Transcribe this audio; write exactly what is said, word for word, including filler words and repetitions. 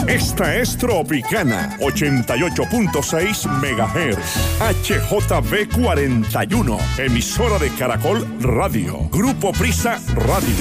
Esta es Tropicana, ochenta y ocho punto seis megahertz. H J B cuarenta y uno, emisora de Caracol Radio. Grupo Prisa Radio.